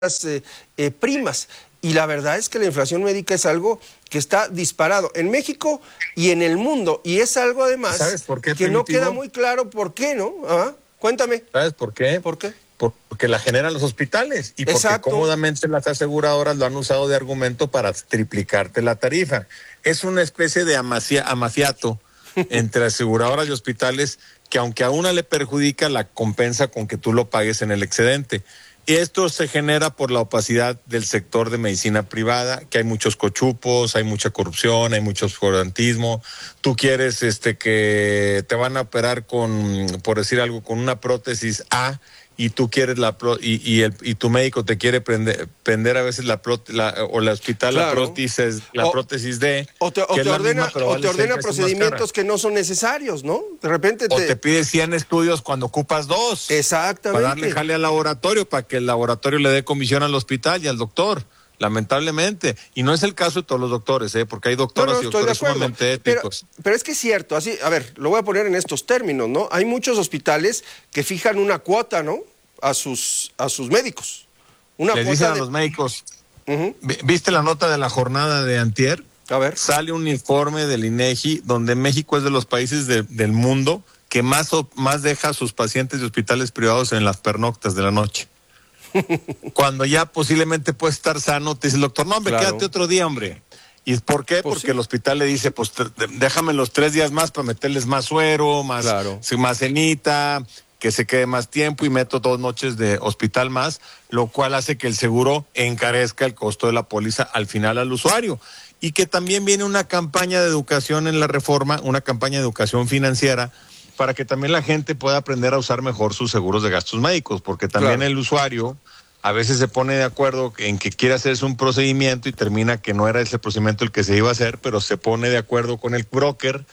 primas. Y la verdad es que la inflación médica es algo que está disparado en México y en el mundo. Y es algo además ¿Sabes por qué, que Primitivo? no queda muy claro por qué, ¿no? Cuéntame. ¿Sabes por qué? ¿Por qué? Porque la generan los hospitales y porque Exacto. cómodamente las aseguradoras lo han usado de argumento para triplicarte la tarifa. Es una especie de amaciato entre aseguradoras y hospitales que aunque a una le perjudica, la compensa con que tú lo pagues en el excedente. Y esto se genera por la opacidad del sector de medicina privada, que hay muchos cochupos, hay mucha corrupción, hay mucho oscurantismo. Tú quieres que te van a operar por decir algo, con una prótesis A, y tú quieres y tu médico te quiere prender a veces o el hospital Claro. la prótesis D, O te ordena procedimientos que no son necesarios, ¿no? De repente o te pide 100 estudios cuando ocupas 2. Exactamente. Para darle jale al laboratorio, para que el laboratorio le dé comisión al hospital y al doctor, lamentablemente. Y no es el caso de todos los doctores, porque hay doctoras y doctores sumamente éticos. Pero es que es cierto, así, a ver, lo voy a poner en estos términos, ¿no? Hay muchos hospitales que fijan una cuota, ¿no? A sus médicos. Les dicen a los médicos, ¿viste la nota de la jornada de antier? A ver. Sale un informe del INEGI donde México es de los países del mundo que más deja a sus pacientes de hospitales privados en las pernoctas de la noche. Cuando ya posiblemente puedes estar sano, te dice el doctor, no, hombre, claro, quédate otro día, hombre. ¿Y por qué? Pues porque sí, el hospital le dice, pues déjame los 3 días más para meterles más suero, más cenita, que se quede más tiempo, y meto 2 noches de hospital más, lo cual hace que el seguro encarezca el costo de la póliza al final al usuario. Y que también viene una campaña de educación en la reforma, una campaña de educación financiera, para que también la gente pueda aprender a usar mejor sus seguros de gastos médicos, porque también el usuario a veces se pone de acuerdo en que quiere hacerse un procedimiento y termina que no era ese procedimiento el que se iba a hacer, pero se pone de acuerdo con el broker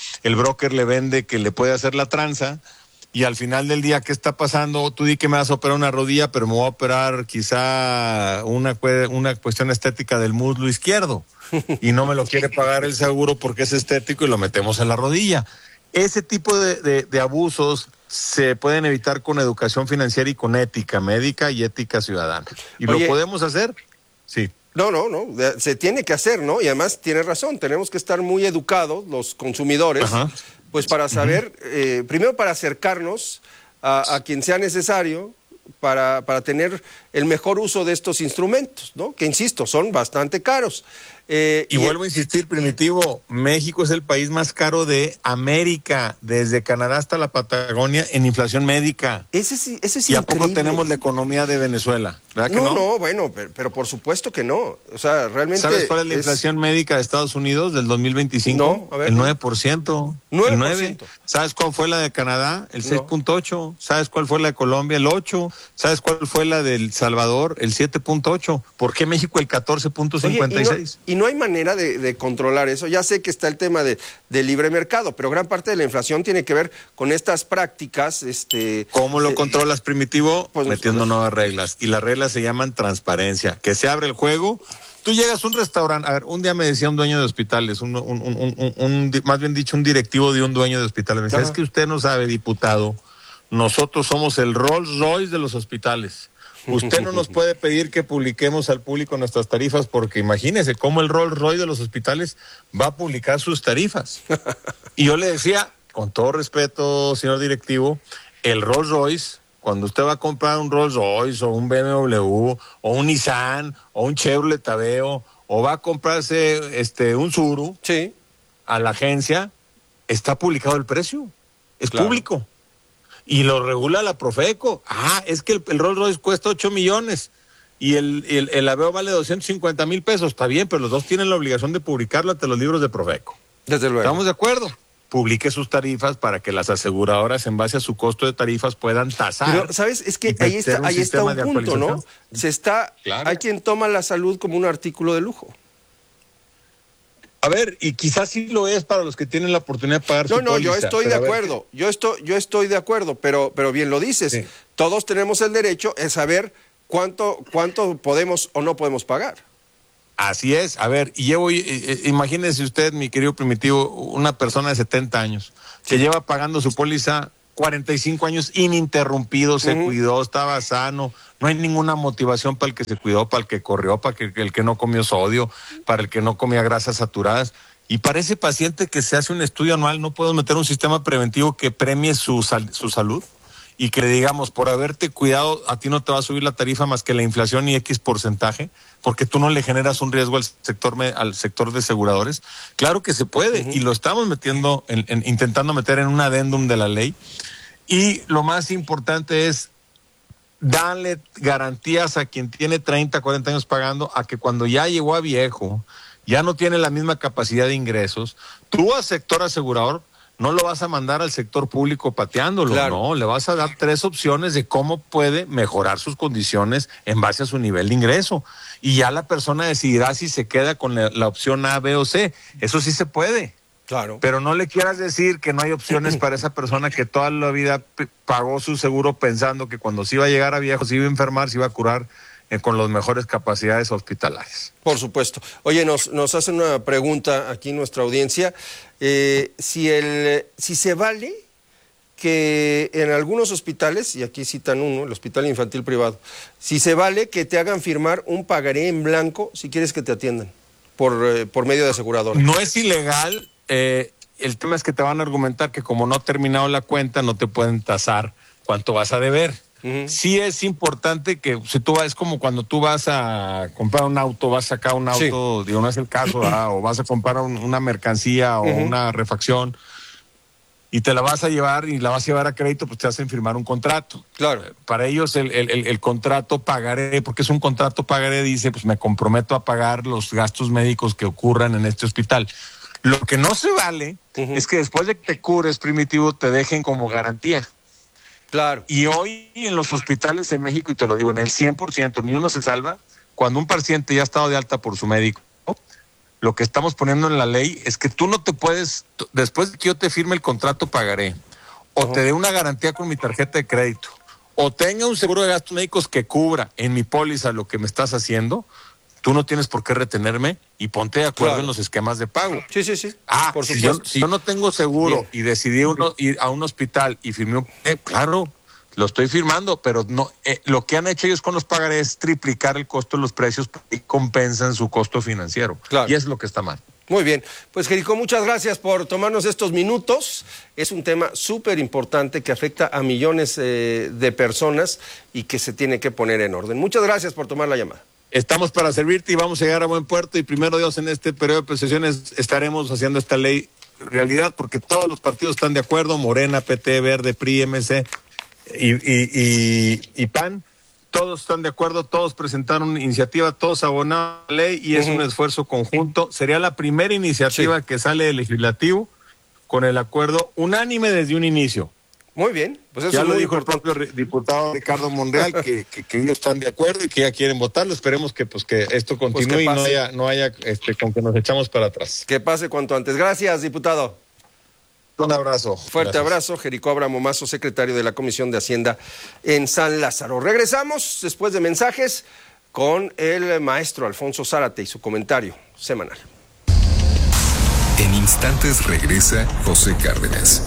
le vende que le puede hacer la tranza, y al final del día, ¿qué está pasando? Tú di que me vas a operar una rodilla, pero me voy a operar quizá una cuestión estética del muslo izquierdo, y no me lo quiere pagar el seguro porque es estético y lo metemos en la rodilla. Ese tipo de abusos se pueden evitar con educación financiera y con ética médica y ética ciudadana. ¿Y lo podemos hacer? Sí. No, se tiene que hacer, ¿no? Y además tiene razón, tenemos que estar muy educados los consumidores, pues para saber, primero para acercarnos a quien sea necesario, para tener el mejor uso de estos instrumentos, ¿no? Que insisto, son bastante caros. Y vuelvo a insistir, Primitivo, México es el país más caro de América, desde Canadá hasta la Patagonia, en inflación médica. Ese es ¿Y increíble. a poco tenemos la economía de Venezuela? ¿Verdad que no? No, bueno, pero por supuesto que no. O sea, realmente... ¿Sabes cuál es la inflación médica de Estados Unidos del 2025? No, a ver. El 9%. 9%. El 9%. ¿Sabes cuál fue la de Canadá? El 6.8%. ¿Sabes cuál fue la de Colombia? El 8%. ¿Sabes cuál fue la de El Salvador? El 7.8%. ¿Por qué México el 14.56%? Y no hay manera de controlar eso. Ya sé que está el tema de libre mercado, pero gran parte de la inflación tiene que ver con estas prácticas. ¿Cómo lo controlas, Primitivo? Pues, metiendo nuevas reglas. Y las reglas se llaman transparencia. Que se abre el juego. Tú llegas a un restaurante. A ver, un día me decía un dueño de hospitales, más bien dicho, un directivo de un dueño de hospitales. Me decía, es que usted no sabe, diputado, nosotros somos el Rolls Royce de los hospitales. Usted no nos puede pedir que publiquemos al público nuestras tarifas, porque imagínese cómo el Rolls Royce de los hospitales va a publicar sus tarifas. Y yo le decía, con todo respeto, señor directivo, el Rolls Royce, cuando usted va a comprar un Rolls Royce o un BMW o un Nissan o un Chevrolet Aveo, o va a comprarse un Tsuru a la agencia, está publicado el precio, es público. Y lo regula la Profeco. Es que el Rolls Royce cuesta 8 millones y el Aveo vale 250,000 pesos. Está bien, pero los dos tienen la obligación de publicarlo ante los libros de Profeco. Desde luego. ¿Estamos de acuerdo? Publique sus tarifas para que las aseguradoras, en base a su costo de tarifas, puedan tasar. Pero, ¿sabes? Es que ahí está un punto, ¿no? Hay quien toma la salud como un artículo de lujo. A ver, y quizás sí lo es para los que tienen la oportunidad de pagar su póliza. Yo estoy de acuerdo, yo estoy de acuerdo, pero bien lo dices. Sí. Todos tenemos el derecho de saber cuánto podemos o no podemos pagar. Así es. A ver, imagínese usted, mi querido Primitivo, una persona de 70 años que lleva pagando su póliza 45 años ininterrumpidos, se cuidó, estaba sano, no hay ninguna motivación para el que se cuidó, para el que corrió, para el que no comió sodio, para el que no comía grasas saturadas. Y para ese paciente que se hace un estudio anual, ¿no puedo meter un sistema preventivo que premie su salud? Y que digamos, por haberte cuidado, a ti no te va a subir la tarifa más que la inflación y X porcentaje, porque tú no le generas un riesgo al sector de aseguradores. Claro que se puede, y lo estamos metiendo, intentando meter en un adendum de la ley. Y lo más importante es darle garantías a quien tiene 30, 40 años pagando, a que cuando ya llegó a viejo, ya no tiene la misma capacidad de ingresos, tú al sector asegurador no lo vas a mandar al sector público pateándolo, no, le vas a dar 3 opciones de cómo puede mejorar sus condiciones en base a su nivel de ingreso. Y ya la persona decidirá si se queda con la opción A, B o C. Eso sí se puede. Claro. Pero no le quieras decir que no hay opciones para esa persona que toda la vida pagó su seguro pensando que cuando se iba a llegar a viejo, se iba a enfermar, se iba a curar con las mejores capacidades hospitalarias. Por supuesto. Oye, nos hacen una pregunta aquí nuestra audiencia. Si se vale que en algunos hospitales, y aquí citan uno, el Hospital Infantil Privado, si se vale que te hagan firmar un pagaré en blanco si quieres que te atiendan por medio de aseguradora. No es ilegal, el tema es que te van a argumentar que como no ha terminado la cuenta, no te pueden tasar cuánto vas a deber. Sí es importante que si tú es como cuando tú vas a comprar un auto, vas a sacar un auto, digo, no es el caso, o vas a comprar una mercancía o una refacción y te la vas a llevar y la vas a llevar a crédito, pues te hacen firmar un contrato. Claro. Para ellos el contrato pagaré, porque es un contrato pagaré, dice, pues me comprometo a pagar los gastos médicos que ocurran en este hospital. Lo que no se vale es que después de que te cures, Primitivo, te dejen como garantía. Claro. Y hoy en los hospitales de México, y te lo digo, en el 100%, ni uno se salva, cuando un paciente ya ha estado de alta por su médico, lo que estamos poniendo en la ley es que tú no te puedes, después de que yo te firme el contrato pagaré, o te dé una garantía con mi tarjeta de crédito, o tenga un seguro de gastos médicos que cubra en mi póliza lo que me estás haciendo, tú no tienes por qué retenerme y ponte de acuerdo en los esquemas de pago. Sí. Por supuesto. Si yo no tengo seguro y decidí ir a un hospital y firmé claro, lo estoy firmando, pero no, lo que han hecho ellos con los pagarés es triplicar el costo de los precios y compensan su costo financiero. Claro. Y es lo que está mal. Muy bien, pues Jericó, muchas gracias por tomarnos estos minutos. Es un tema súper importante que afecta a millones de personas y que se tiene que poner en orden. Muchas gracias por tomar la llamada. Estamos para servirte y vamos a llegar a buen puerto, y primero Dios, en este periodo de sesiones estaremos haciendo esta ley realidad, porque todos los partidos están de acuerdo, Morena, PT, Verde, PRI, MC y PAN, todos están de acuerdo, todos presentaron iniciativa, todos abonaron la ley y es un esfuerzo conjunto. Sería la primera iniciativa que sale del legislativo con el acuerdo unánime desde un inicio. Muy bien, pues eso ya es lo muy dijo importante. El propio diputado Ricardo Monreal que ellos están de acuerdo y que ya quieren votarlo. Esperemos que esto continúe y no haya con que nos echamos para atrás. Que pase cuanto antes. Gracias, diputado. Un abrazo. Fuerte abrazo, Jericó Abramo Mazo, secretario de la Comisión de Hacienda en San Lázaro. Regresamos después de mensajes con el maestro Alfonso Zárate y su comentario semanal. En instantes regresa José Cárdenas.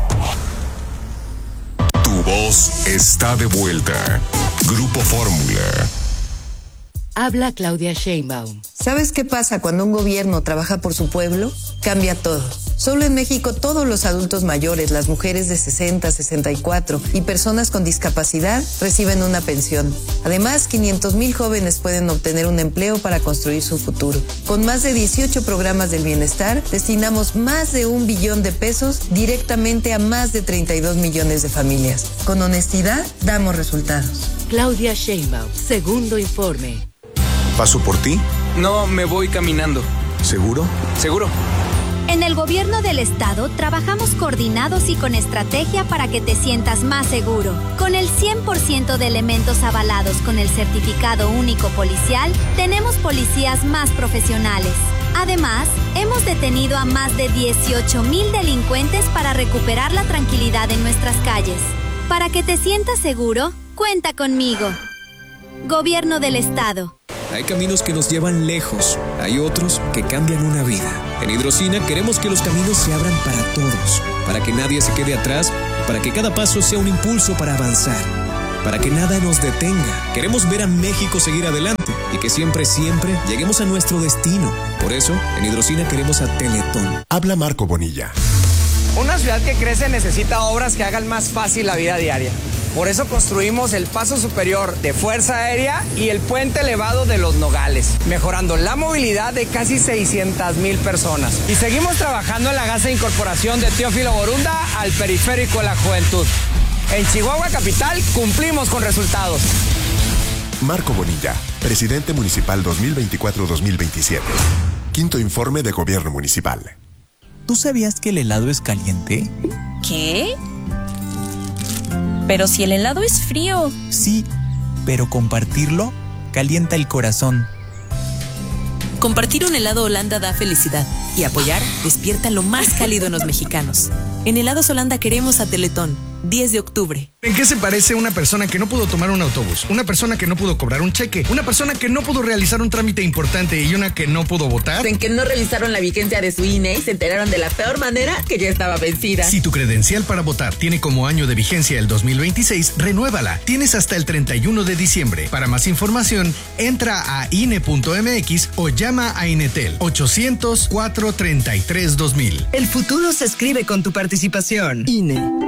Tu voz está de vuelta. Grupo Fórmula. Habla Claudia Sheinbaum. ¿Sabes qué pasa cuando un gobierno trabaja por su pueblo? Cambia todo. Solo en México todos los adultos mayores, las mujeres de 60, 64 y personas con discapacidad reciben una pensión. Además, 500,000 jóvenes pueden obtener un empleo para construir su futuro. Con más de 18 programas del bienestar, destinamos más de 1 billón de pesos directamente a más de 32 millones de familias. Con honestidad, damos resultados. Claudia Sheinbaum, segundo informe. ¿Paso por ti? No, me voy caminando. ¿Seguro? Seguro. En el gobierno del estado trabajamos coordinados y con estrategia para que te sientas más seguro. Con el 100% de elementos avalados con el certificado único policial, tenemos policías más profesionales. Además, hemos detenido a más de 18,000 delincuentes para recuperar la tranquilidad en nuestras calles. Para que te sientas seguro, cuenta conmigo. Gobierno del Estado. Hay caminos que nos llevan lejos, hay otros que cambian una vida. En Hidrocina queremos que los caminos se abran para todos, para que nadie se quede atrás, para que cada paso sea un impulso para avanzar, para que nada nos detenga. Queremos ver a México seguir adelante y que siempre, siempre lleguemos a nuestro destino. Por eso, en Hidrocina queremos a Teletón. Habla Marco Bonilla. Una ciudad que crece necesita obras que hagan más fácil la vida diaria. Por eso construimos el paso superior de Fuerza Aérea y el puente elevado de Los Nogales, mejorando la movilidad de casi 600,000 personas. Y seguimos trabajando en la gas de incorporación de Teófilo Borunda al periférico de la juventud. En Chihuahua Capital cumplimos con resultados. Marco Bonilla, presidente municipal 2024-2027. Quinto informe de gobierno municipal. ¿Tú sabías que el helado es caliente? ¿Qué? Pero si el helado es frío. Sí, pero compartirlo calienta el corazón. Compartir un helado Holanda da felicidad y apoyar despierta lo más cálido en los mexicanos. En Helados Holanda queremos a Teletón. 10 de octubre. ¿En qué se parece una persona que no pudo tomar un autobús? Una persona que no pudo cobrar un cheque, una persona que no pudo realizar un trámite importante y una que no pudo votar. En que no revisaron la vigencia de su INE y se enteraron de la peor manera que ya estaba vencida. Si tu credencial para votar tiene como año de vigencia el 2026, renuévala. Tienes hasta el 31 de diciembre. Para más información, entra a INE.mx o llama a Inetel 800-433-2000. El futuro se escribe con tu participación. INE.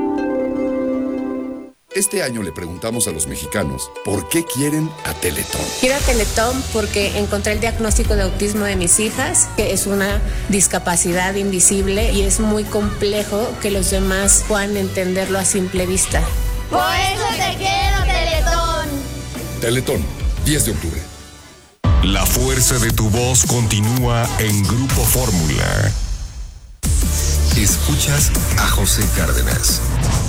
Este año le preguntamos a los mexicanos por qué quieren a Teletón. Quiero a Teletón porque encontré el diagnóstico de autismo de mis hijas, que es una discapacidad invisible y es muy complejo que los demás puedan entenderlo a simple vista. Por eso te quiero, Teletón. Teletón, 10 de octubre. La fuerza de tu voz continúa en Grupo Fórmula. Escuchas a José Cárdenas.